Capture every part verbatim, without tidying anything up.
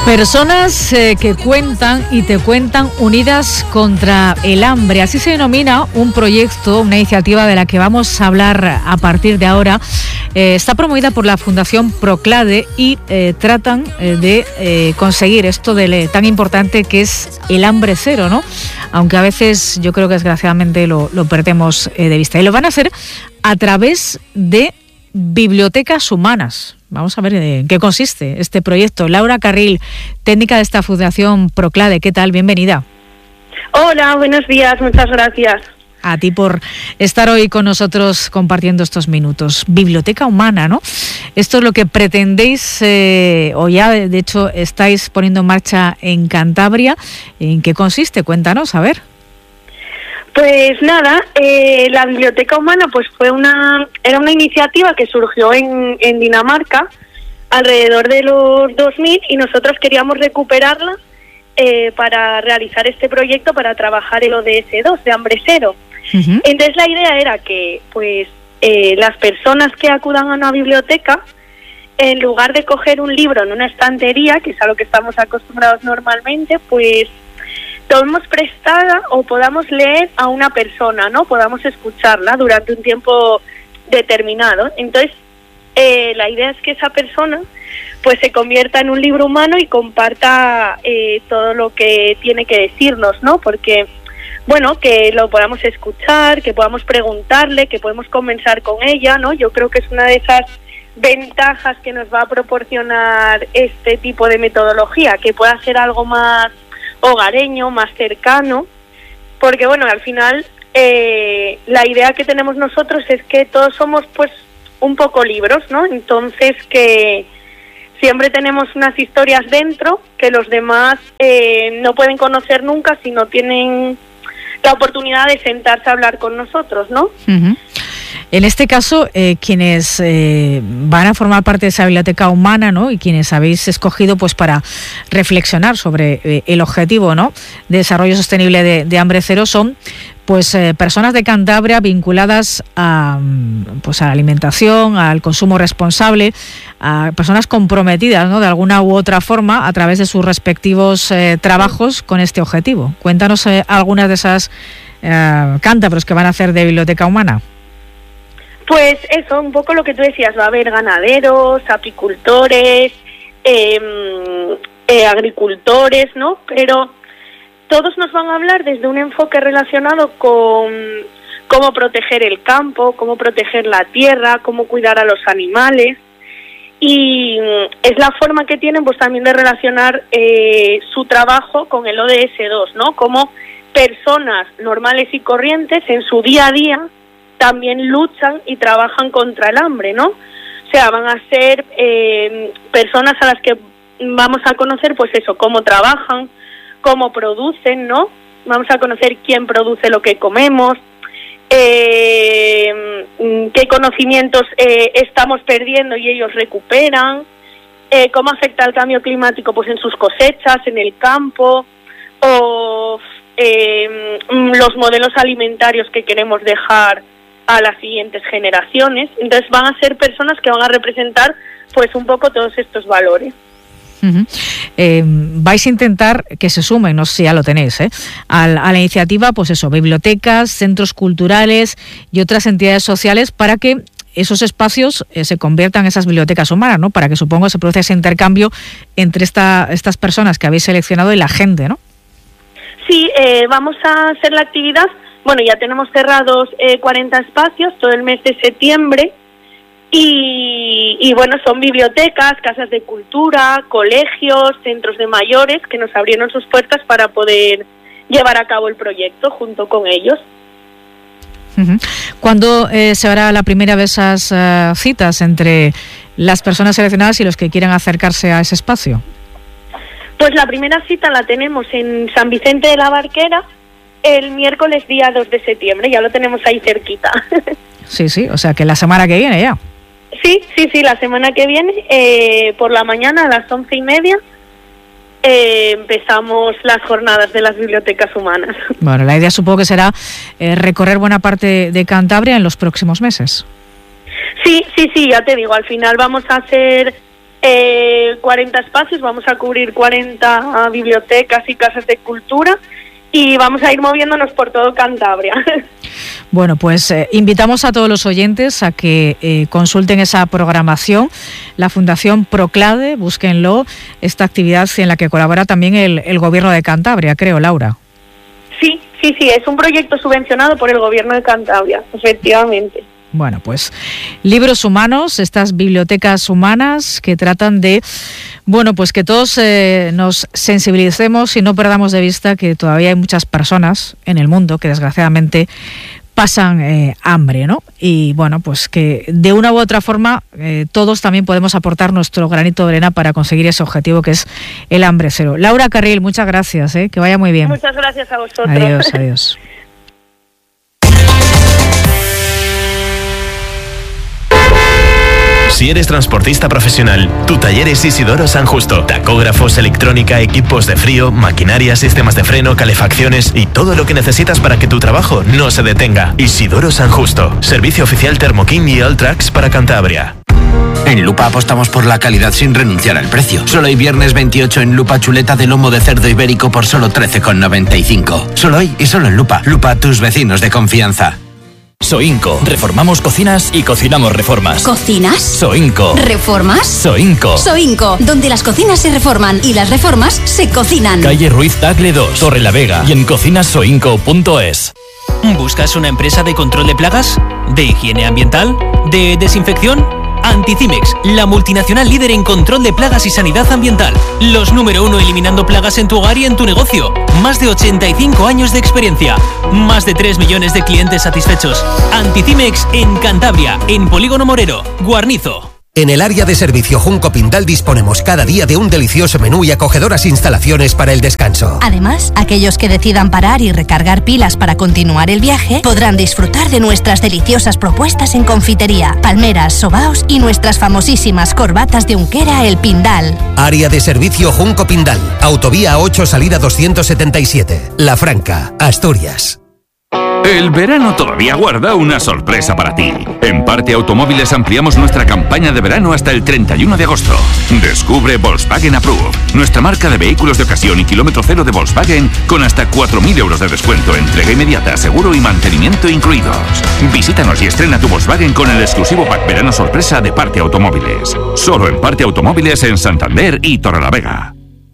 Personas eh, que cuentan y te cuentan unidas contra el hambre. Así se denomina un proyecto, una iniciativa de la que vamos a hablar a partir de ahora. Eh, está promovida por la Fundación Proclade y eh, tratan eh, de eh, conseguir esto de le, tan importante que es el hambre cero, ¿no? Aunque a veces yo creo que desgraciadamente lo, lo perdemos eh, de vista. Y lo van a hacer a través de bibliotecas humanas. Vamos a ver en qué consiste este proyecto. Laura Carril, técnica de esta Fundación Proclade, ¿qué tal? Bienvenida. Hola, buenos días, muchas gracias. A ti por estar hoy con nosotros compartiendo estos minutos. Biblioteca humana, ¿no? Esto es lo que pretendéis, eh, o ya de hecho estáis poniendo en marcha en Cantabria. ¿En qué consiste? Cuéntanos, a ver. Pues nada, eh, la Biblioteca Humana pues fue una era una iniciativa que surgió en, en Dinamarca alrededor de los dos mil y nosotros queríamos recuperarla eh, para realizar este proyecto, para trabajar el O D S dos de hambre cero. Uh-huh. Entonces la idea era que pues eh, las personas que acudan a una biblioteca, en lugar de coger un libro en una estantería, que es a lo que estamos acostumbrados normalmente, pues tomemos prestada o podamos leer a una persona, ¿no? Podamos escucharla durante un tiempo determinado. Entonces, eh, la idea es que esa persona pues se convierta en un libro humano y comparta eh, todo lo que tiene que decirnos, ¿no? Porque, bueno, que lo podamos escuchar, que podamos preguntarle, que podemos conversar con ella, ¿no? Yo creo que es una de esas ventajas que nos va a proporcionar este tipo de metodología, que pueda ser algo más hogareño, más cercano, porque bueno, al final eh, la idea que tenemos nosotros es que todos somos pues un poco libros, ¿no? Entonces que siempre tenemos unas historias dentro que los demás eh, no pueden conocer nunca si no tienen la oportunidad de sentarse a hablar con nosotros, ¿no? Uh-huh. En este caso, eh, quienes eh, van a formar parte de esa biblioteca humana, ¿no? Y quienes habéis escogido pues para reflexionar sobre eh, el objetivo, ¿no?, de desarrollo sostenible de, de hambre cero son pues eh, personas de Cantabria vinculadas a pues a la alimentación, al consumo responsable, a personas comprometidas, ¿no?, de alguna u otra forma a través de sus respectivos eh, trabajos con este objetivo. Cuéntanos eh, algunas de esas eh, cántabros que van a hacer de biblioteca humana. Pues eso, un poco lo que tú decías, va a haber ganaderos, apicultores, eh, eh, agricultores, ¿no? Pero todos nos van a hablar desde un enfoque relacionado con cómo proteger el campo, cómo proteger la tierra, cómo cuidar a los animales. Y es la forma que tienen pues también de relacionar eh, su trabajo con el O D S dos, ¿no? Como personas normales y corrientes en su día a día también luchan y trabajan contra el hambre, ¿no? O sea, van a ser eh, personas a las que vamos a conocer, pues eso, cómo trabajan, cómo producen, ¿no? Vamos a conocer quién produce lo que comemos, eh, qué conocimientos eh, estamos perdiendo y ellos recuperan, eh, cómo afecta el cambio climático pues en sus cosechas, en el campo, o eh, los modelos alimentarios que queremos dejar a las siguientes generaciones. Entonces van a ser personas que van a representar pues un poco todos estos valores. Uh-huh. Eh, vais a intentar que se sumen, no sé si ya lo tenéis, ¿eh? a, a la iniciativa, pues eso, bibliotecas, centros culturales y otras entidades sociales para que esos espacios eh, se conviertan en esas bibliotecas humanas, ¿no? Para que supongo se produzca ese intercambio entre esta, estas personas que habéis seleccionado y la gente, ¿no? Sí, eh, vamos a hacer la actividad. Bueno, ya tenemos cerrados eh, cuarenta espacios todo el mes de septiembre y, y bueno, son bibliotecas, casas de cultura, colegios, centros de mayores que nos abrieron sus puertas para poder llevar a cabo el proyecto junto con ellos. Uh-huh. ¿Cuándo eh, se hará la primera de esas uh, citas entre las personas seleccionadas y los que quieran acercarse a ese espacio? Pues la primera cita la tenemos en San Vicente de la Barquera, el miércoles día dos de septiembre, ya lo tenemos ahí cerquita. Sí, sí, o sea que la semana que viene ya. Sí, sí, sí, la semana que viene, eh, por la mañana a las once y media, eh, empezamos las jornadas de las bibliotecas humanas. Bueno, la idea supongo que será eh, recorrer buena parte de Cantabria en los próximos meses. Sí, sí, sí, ya te digo, al final vamos a hacer eh, cuarenta espacios, vamos a cubrir cuarenta bibliotecas y casas de cultura y vamos a ir moviéndonos por todo Cantabria. Bueno, pues eh, invitamos a todos los oyentes a que eh, consulten esa programación, la Fundación Proclade, búsquenlo, esta actividad en la que colabora también el, el Gobierno de Cantabria, creo, Laura. Sí, sí, sí, es un proyecto subvencionado por el Gobierno de Cantabria, efectivamente. Bueno, pues libros humanos, estas bibliotecas humanas que tratan de, bueno, pues que todos eh, nos sensibilicemos y no perdamos de vista que todavía hay muchas personas en el mundo que desgraciadamente pasan eh, hambre, ¿no? Y bueno, pues que de una u otra forma eh, todos también podemos aportar nuestro granito de arena para conseguir ese objetivo que es el hambre cero. Laura Carril, muchas gracias, ¿eh? Que vaya muy bien. Muchas gracias a vosotros. Adiós, adiós. Si eres transportista profesional, tu taller es Isidoro San Justo. Tacógrafos, electrónica, equipos de frío, maquinaria, sistemas de freno, calefacciones y todo lo que necesitas para que tu trabajo no se detenga. Isidoro San Justo. Servicio oficial Thermoking y Alltrax para Cantabria. En Lupa apostamos por la calidad sin renunciar al precio. Solo hoy viernes veintiocho en Lupa chuleta de lomo de cerdo ibérico por solo trece con noventa y cinco. Solo hoy y solo en Lupa. Lupa, tus vecinos de confianza. Soinco. Reformamos cocinas y cocinamos reformas. ¿Cocinas? Soinco. ¿Reformas? Soinco. Soinco, donde las cocinas se reforman y las reformas se cocinan. Calle Ruiz Tagle dos, Torre la Vega y en cocinas soinco punto es. ¿Buscas una empresa de control de plagas? ¿De higiene ambiental? ¿De desinfección? Anticimex, la multinacional líder en control de plagas y sanidad ambiental. Los número uno eliminando plagas en tu hogar y en tu negocio. Más de ochenta y cinco años de experiencia. Más de tres millones de clientes satisfechos. Anticimex en Cantabria, en Polígono Morero, Guarnizo. En el área de servicio Junco Pindal disponemos cada día de un delicioso menú y acogedoras instalaciones para el descanso. Además, aquellos que decidan parar y recargar pilas para continuar el viaje podrán disfrutar de nuestras deliciosas propuestas en confitería, palmeras, sobaos y nuestras famosísimas corbatas de Unquera El Pindal. Área de servicio Junco Pindal, Autovía ocho, salida doscientos setenta y siete, La Franca, Asturias. El verano todavía guarda una sorpresa para ti. En Parte Automóviles ampliamos nuestra campaña de verano hasta el treinta y uno de agosto. Descubre Volkswagen Approve, nuestra marca de vehículos de ocasión y kilómetro cero de Volkswagen con hasta cuatro mil euros de descuento, entrega inmediata, seguro y mantenimiento incluidos. Visítanos y estrena tu Volkswagen con el exclusivo pack verano sorpresa de Parte Automóviles. Solo en Parte Automóviles en Santander y Torrelavega.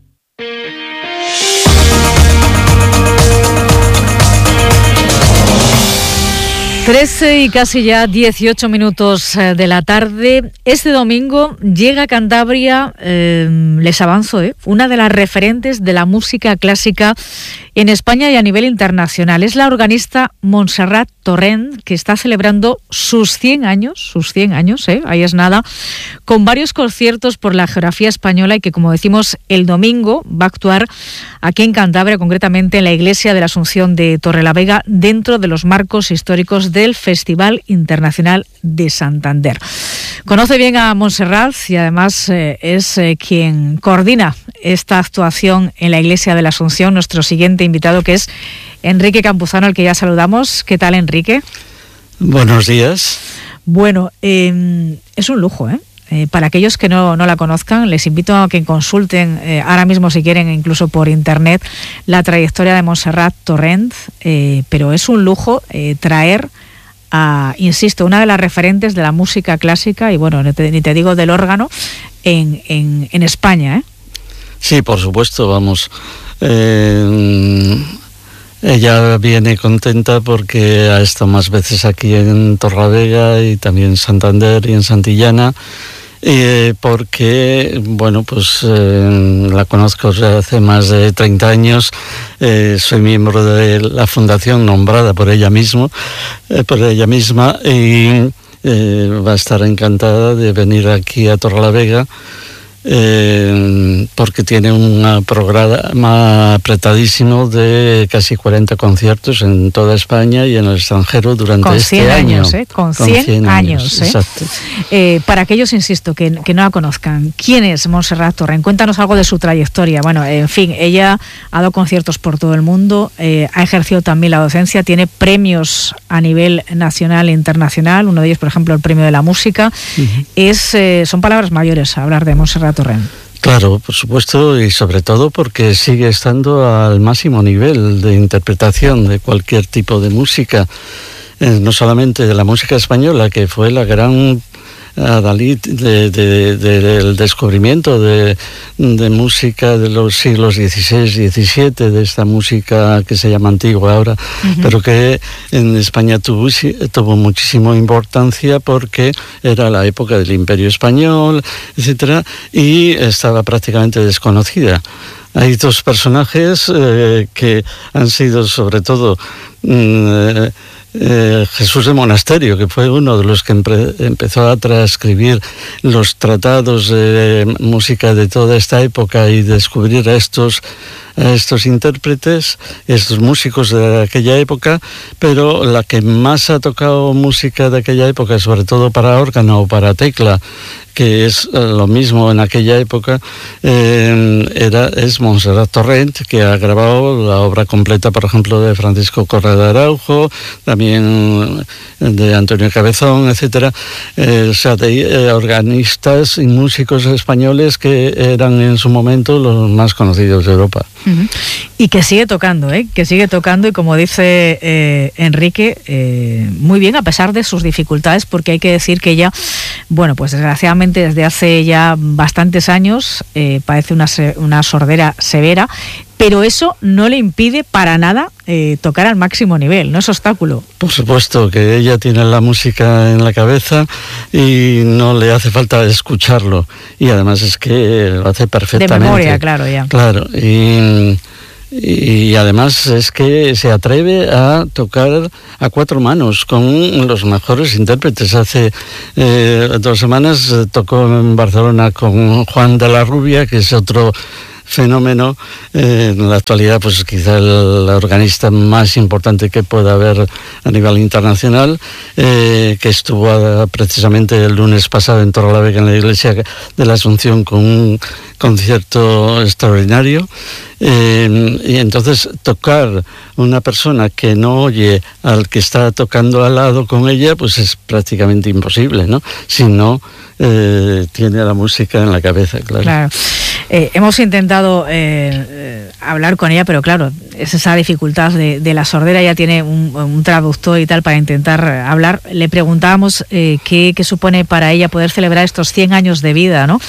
trece y casi ya dieciocho minutos de la tarde. Este domingo llega a Cantabria, eh, les avanzo, eh, una de las referentes de la música clásica en España y a nivel internacional. Es la organista Montserrat Torrent, que está celebrando sus cien años, sus cien años, eh, ahí es nada, con varios conciertos por la geografía española y que, como decimos, el domingo va a actuar aquí en Cantabria, concretamente en la Iglesia de la Asunción de Torrelavega, dentro de los marcos históricos del Festival Internacional de Santander. Conoce bien a Montserrat y además eh, es eh, quien coordina esta actuación en la Iglesia de la Asunción. Nuestro siguiente invitado, que es Enrique Campuzano, al que ya saludamos. ¿Qué tal, Enrique? Buenos días. Bueno, eh, es un lujo, ¿eh? Eh, para aquellos que no, no la conozcan, les invito a que consulten eh, ahora mismo, si quieren, incluso por internet, la trayectoria de Montserrat Torrent, eh, pero es un lujo eh, traer a, insisto, una de las referentes de la música clásica y, bueno, ni te, ni te digo del órgano, en, en, en España, ¿eh? Sí, por supuesto, vamos. Eh, ella viene contenta porque ha estado más veces aquí en Torrelavega y también en Santander y en Santillana. Eh, porque, bueno, pues eh, la conozco desde hace más de treinta años, eh, soy miembro de la fundación nombrada por ella mismo, eh, por ella misma, y eh, va a estar encantada de venir aquí a Torrelavega. Eh, porque tiene un programa apretadísimo de casi cuarenta conciertos en toda España y en el extranjero durante con este cien año. Años, ¿eh? Con cien, Con cien años, años ¿eh? Exacto. Eh, para aquellos, insisto, que, que no la conozcan, ¿quién es Montserrat Torrent? Cuéntanos algo de su trayectoria. Bueno, en fin, ella ha dado conciertos por todo el mundo, eh, ha ejercido también la docencia, tiene premios a nivel nacional e internacional, uno de ellos, por ejemplo, el Premio de la Música. Uh-huh. Es, eh, son palabras mayores hablar de Montserrat Torrent. Claro, por supuesto, y sobre todo porque sigue estando al máximo nivel de interpretación de cualquier tipo de música, eh, no solamente de la música española, que fue la gran adalid de, de, de, del descubrimiento de, de música de los siglos dieciséis, diecisiete, de esta música que se llama antigua ahora, uh-huh. pero que en España tuvo, tuvo muchísima importancia porque era la época del Imperio Español, etcétera, y estaba prácticamente desconocida. Hay dos personajes eh, que han sido sobre todo eh, eh, Jesús de Monasterio, que fue uno de los que empre- empezó a transcribir los tratados de música de toda esta época y descubrir a estos, a estos intérpretes, estos músicos de aquella época, pero la que más ha tocado música de aquella época, sobre todo para órgano o para tecla, que es lo mismo en aquella época, eh, era, es Montserrat Torrent, que ha grabado la obra completa, por ejemplo, de Francisco Correa de Araujo, también de Antonio Cabezón, etcétera. Eh, o sea, de eh, organistas y músicos españoles que eran en su momento los más conocidos de Europa. Uh-huh. Y que sigue tocando, ¿eh? que sigue tocando y como dice eh, Enrique, eh, muy bien a pesar de sus dificultades, porque hay que decir que ella, bueno, pues desgraciadamente desde hace ya bastantes años eh, padece una, una sordera severa, pero eso no le impide para nada eh, tocar al máximo nivel, no es obstáculo. Por supuesto que ella tiene la música en la cabeza y no le hace falta escucharlo, y además es que lo hace perfectamente. De memoria, claro, ya. Claro, y... Y además es que se atreve a tocar a cuatro manos con los mejores intérpretes. Hace eh, dos semanas tocó en Barcelona con Juan de la Rubia, que es otro fenómeno, eh, en la actualidad pues quizá el organista más importante que pueda haber a nivel internacional, eh, que estuvo a, precisamente el lunes pasado en Torrelavega en la iglesia de la Asunción con un concierto extraordinario. Eh, y entonces tocar una persona que no oye al que está tocando al lado con ella, pues es prácticamente imposible, ¿no? Si no eh, tiene la música en la cabeza, claro. Claro. Eh, hemos intentado eh, eh, hablar con ella, pero claro, es esa dificultad de, de la sordera. Ella tiene un, un traductor y tal para intentar hablar. Le preguntábamos eh, qué, qué supone para ella poder celebrar estos cien años de vida, ¿no?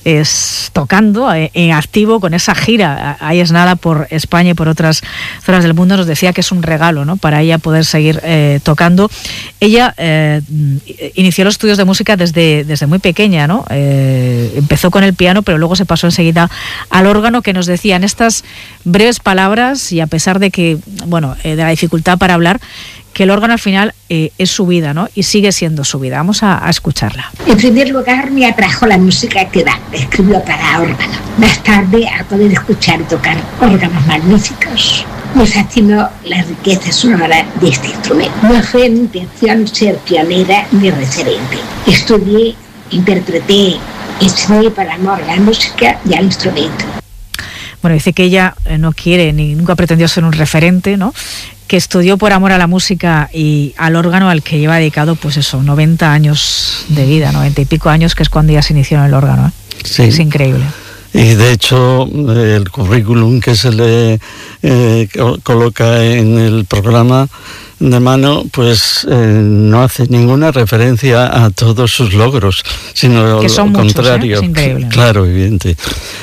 Es tocando eh, en activo con esa gira. Ahí es nada por España y por otras zonas del mundo. Nos decía que es un regalo, ¿no? Para ella poder seguir eh, tocando. Ella eh, inició los estudios de música desde, desde muy pequeña, ¿no? Eh, empezó con el piano, pero luego se pasó enseguida al órgano, que nos decía en estas breves palabras, y a pesar de que, bueno, eh, de la dificultad para hablar, que el órgano al final eh, es su vida, ¿no? Y sigue siendo su vida. Vamos a, a escucharla. En primer lugar, me atrajo la música que Bach escribió para órgano. Más tarde, al poder escuchar y tocar órganos magníficos, me fascinó la riqueza sonora de este instrumento. No fue mi intención ser pionera ni referente. Estudié, interpreté, enseñé por amor a la música y al instrumento. Bueno, dice que ella no quiere ni nunca pretendió ser un referente, ¿no? Que estudió por amor a la música y al órgano, al que lleva dedicado, pues eso, noventa años de vida, noventa y pico años, que es cuando ya se inició en el órgano, ¿eh? Sí. Es increíble. Y de hecho el currículum que se le eh, coloca en el programa de mano, pues eh, no hace ninguna referencia a todos sus logros, sino que son lo muchos, contrario, ¿eh? Es increíble, ¿no? Claro, evidente,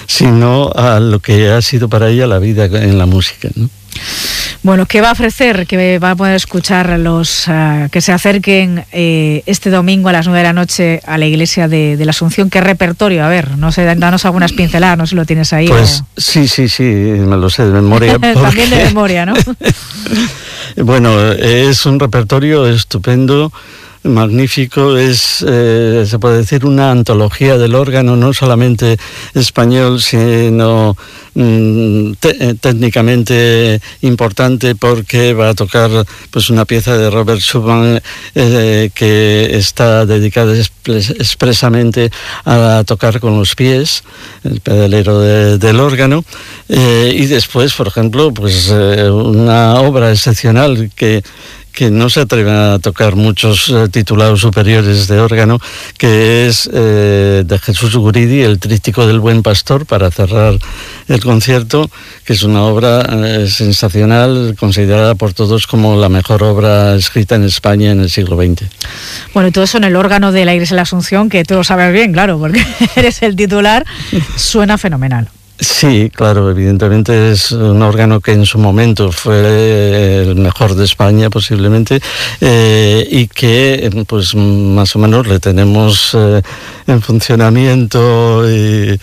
sino a lo que ha sido para ella la vida en la música, ¿no? Bueno, ¿qué va a ofrecer? Que va a poder escuchar los uh, que se acerquen eh, este domingo a las nueve de la noche a la iglesia de, de la Asunción. ¿Qué repertorio? A ver, no sé, danos algunas pinceladas, no sé si lo tienes ahí. Pues o... sí, sí, sí, me lo sé de memoria. Porque... También de memoria, ¿no? Bueno, es un repertorio estupendo magnífico, es, eh, se puede decir, una antología del órgano, no solamente español, sino mm, te, técnicamente importante, porque va a tocar pues una pieza de Robert Schumann eh, que está dedicada expres, expresamente a tocar con los pies, el pedalero de, del órgano, eh, y después, por ejemplo, pues eh, una obra excepcional que que no se atreven a tocar muchos eh, titulados superiores de órgano, que es eh, de Jesús Guridi, el Tríptico del Buen Pastor, para cerrar el concierto, que es una obra eh, sensacional, considerada por todos como la mejor obra escrita en España en el siglo veinte. Bueno, y todo eso en el órgano de la Iglesia de la Asunción, que tú lo sabes bien, claro, porque eres el titular, suena fenomenal. Sí, claro, evidentemente es un órgano que en su momento fue el mejor de España posiblemente, eh, y que pues más o menos le tenemos eh, en funcionamiento y,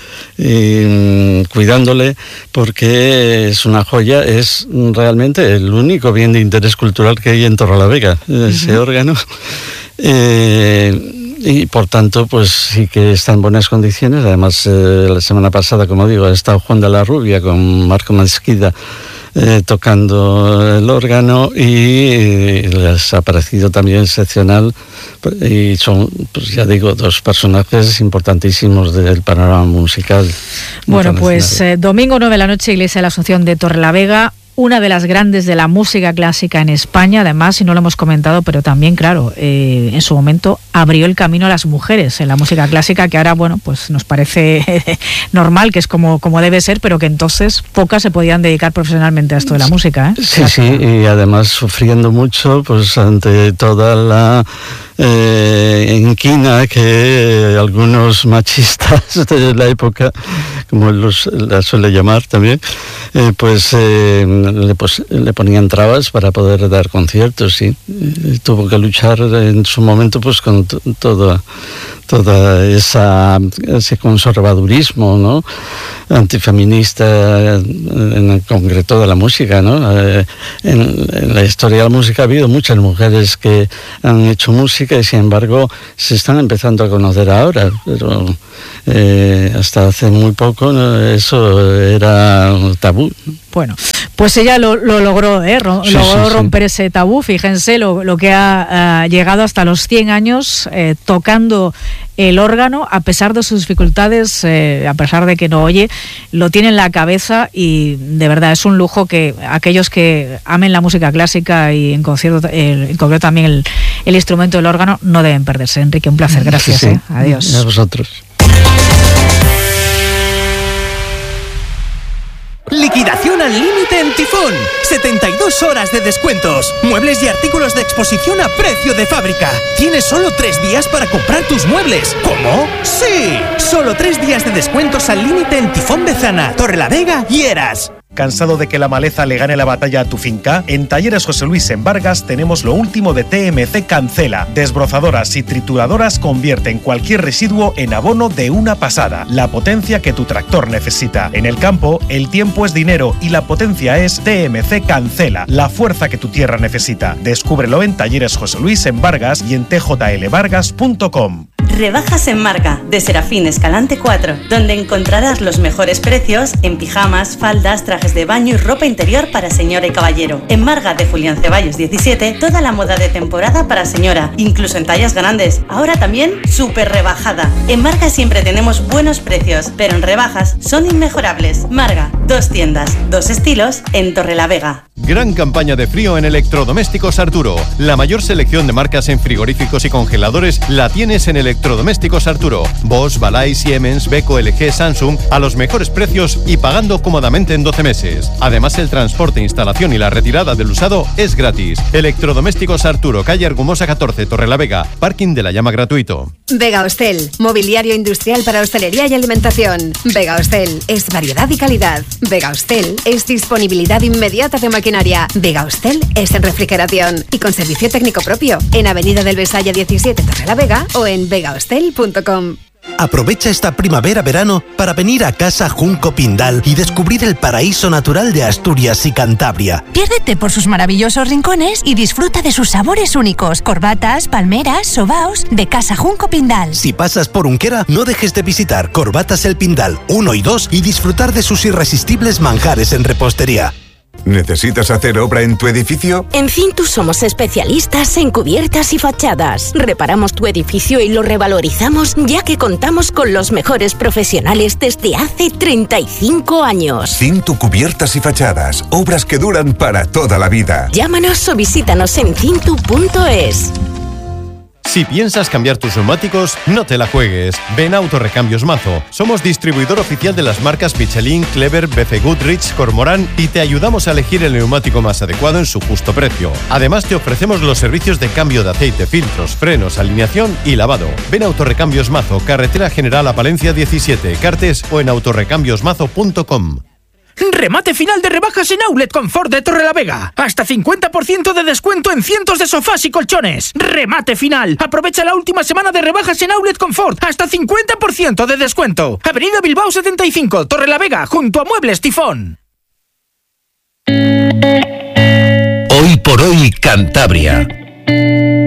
y cuidándole, porque es una joya, es realmente el único bien de interés cultural que hay en Torrelavega, ese uh-huh. órgano. Eh, y por tanto pues sí que está en buenas condiciones. Además eh, la semana pasada, como digo, ha estado Juan de la Rubia con Marco Mezquida eh, tocando el órgano, y eh, les ha parecido también excepcional, y son, pues ya digo, dos personajes importantísimos del panorama musical. Bueno, pues eh, domingo nueve de la noche, Iglesia de la Asunción de Torrelavega, una de las grandes de la música clásica en España, además, y no lo hemos comentado, pero también, claro, eh, en su momento abrió el camino a las mujeres en la música clásica, que ahora, bueno, pues nos parece normal, que es como, como debe ser, pero que entonces pocas se podían dedicar profesionalmente a esto de la música, ¿eh? Sí, sí, y además sufriendo mucho, pues ante toda la eh, inquina que algunos machistas de la época, como los, la suele llamar también, eh, pues... Eh, Le, pues, le ponían trabas para poder dar conciertos, sí. Y tuvo que luchar en su momento pues con t- toda toda esa ese conservadurismo, ¿no?, antifeminista, en concreto de la música, ¿no? Eh, en, en la historia de la música ha habido muchas mujeres que han hecho música y sin embargo se están empezando a conocer ahora, pero eh, hasta hace muy poco, ¿no?, eso era tabú. Bueno, pues ella lo, lo logró, ¿eh? Ro- sí, logró sí, romper sí. ese tabú. Fíjense lo, lo que ha uh, llegado hasta los cien años eh, tocando el órgano, a pesar de sus dificultades, eh, a pesar de que no oye, lo tiene en la cabeza, y de verdad es un lujo que aquellos que amen la música clásica y en concierto, eh, en concreto también el, el instrumento del órgano, no deben perderse. Enrique, un placer, gracias. Sí, sí. ¿eh? Adiós. A vosotros. Liquidación al límite en Tifón. setenta y dos horas de descuentos. Muebles y artículos de exposición a precio de fábrica. Tienes solo tres días para comprar tus muebles. ¿Cómo? ¡Sí! Solo tres días de descuentos al límite en Tifón Bezana, Torrelavega y Eras. ¿Cansado de que la maleza le gane la batalla a tu finca? En Talleres José Luis en Vargas tenemos lo último de T M C Cancela. Desbrozadoras y trituradoras convierten cualquier residuo en abono de una pasada. La potencia que tu tractor necesita. En el campo, el tiempo es dinero y la potencia es T M C Cancela. La fuerza que tu tierra necesita. Descúbrelo en Talleres José Luis en Vargas y en t j l vargas punto com. Rebajas en Marca, de Serafín Escalante cuatro, donde encontrarás los mejores precios en pijamas, faldas, trajes de baño y ropa interior para señora y caballero. En Marga de Julián Ceballos diecisiete, toda la moda de temporada para señora, incluso en tallas grandes. Ahora también súper rebajada. En Marga siempre tenemos buenos precios, pero en rebajas son inmejorables. Marga, dos tiendas, dos estilos en Torrelavega. Gran campaña de frío en Electrodomésticos Arturo. La mayor selección de marcas en frigoríficos y congeladores la tienes en Electrodomésticos Arturo. Bosch, Balay, Siemens, Beko, L G, Samsung a los mejores precios y pagando cómodamente en doce meses. Además, el transporte, instalación y la retirada del usado es gratis. Electrodomésticos Arturo, calle Argumosa catorce, Torrelavega. Parking de la llama gratuito. Vega Hostel, mobiliario industrial para hostelería y alimentación. Vega Hostel es variedad y calidad. Vega Hostel es disponibilidad inmediata de maquinaria. Vega Hostel es en refrigeración y con servicio técnico propio en Avenida del Besaya diecisiete, Torrelavega, o en vega hostel punto com. Aprovecha esta primavera-verano para venir a Casa Junco Pindal y descubrir el paraíso natural de Asturias y Cantabria. Piérdete por sus maravillosos rincones y disfruta de sus sabores únicos. Corbatas, palmeras, sobaos de Casa Junco Pindal. Si pasas por Unquera, no dejes de visitar Corbatas El Pindal uno y dos y disfrutar de sus irresistibles manjares en repostería. ¿Necesitas hacer obra en tu edificio? En Cintus somos especialistas en cubiertas y fachadas. Reparamos tu edificio y lo revalorizamos, ya que contamos con los mejores profesionales desde hace treinta y cinco años. Cintu Cubiertas y Fachadas. Obras que duran para toda la vida. Llámanos o visítanos en cintu punto es. Si piensas cambiar tus neumáticos, no te la juegues. Ven a Autorrecambios Mazo. Somos distribuidor oficial de las marcas Michelin, Clever, B F Goodrich, Cormorán y te ayudamos a elegir el neumático más adecuado en su justo precio. Además, te ofrecemos los servicios de cambio de aceite, filtros, frenos, alineación y lavado. Ven a Autorrecambios Mazo, Carretera General a Palencia diecisiete, Cartes o en autorrecambios mazo punto com. Remate final de rebajas en Outlet Confort de Torrelavega. Hasta cincuenta por ciento de descuento en cientos de sofás y colchones. Remate final. Aprovecha la última semana de rebajas en Outlet Confort. Hasta cincuenta por ciento de descuento. Avenida Bilbao setenta y cinco, Torrelavega, junto a Muebles Tifón. Hoy por hoy, Cantabria.